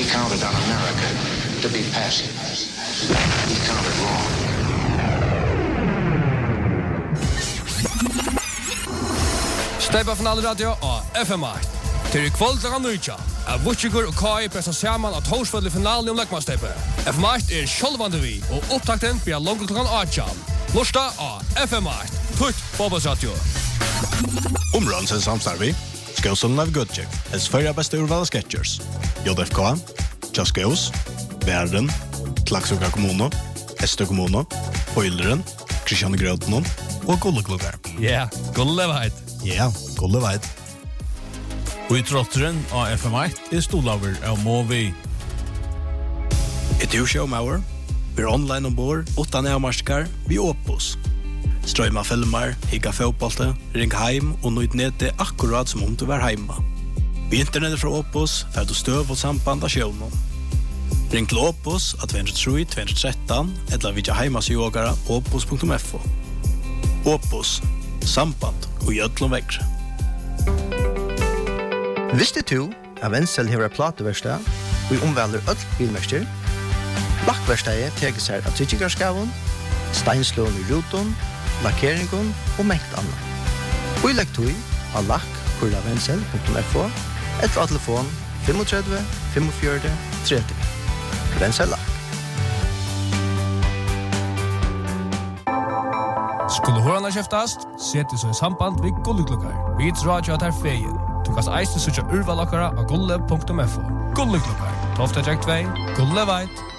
counted on America to be passive. He counted wrong. Steipa finale radio og FM8. Til I kvöld klokka 9. Vutsigur og Kai pressa saman at Torsvoll I finalen om Lekmannsteipa. FM8 sjølvande vi, og opptakten blir langt klokka 8. Lorsta av FM8. Tutt fotballsradio. Områdens samstarvi. Skåsson av Goodcheck. Ens förra bästa urval Sketchers. JFK. Just Goes. Värden. Klaxuga kommuno. Estö kommuno. Foilderen. Christian Grötnon. Och Gulleklubbar. Ja, Gulleveit. Ja, Gulleveit. Og I trotteren av FM8 stolaver av Movi. Ett showmauer. Vi online ombord. 8 närmarskar. Vi Opus. Strøyma filmer, higga fotbollte, ring heim og nøyt nete akkurat som om du var heima. Vi internettet fra Opus får du støv og samband av sjøvnen. Ring til Opus at 203-213 eller vidja heimas jogara opus.fo. Opus, samband og gjødlom vekkre. Visste du at Wenzel hever plateverstad og I omvelder ødel bilmester? Lakkverstadet teker seg av tryggarskaven, steinslån I ruton, lakkeringen og mengt annet. Og I lekktøy av lakk.wenzel.fo eller av telefon 35 45 30. Wenzel Lakk. Skulle hørene kjeftast, sette seg I samband ved Gulleklukkar. Vi radio at her feien. Du kan eiste søtja urvalakkara av gulle.fo. Gulleklukkar. Tofta Jack 2, Gulleveit.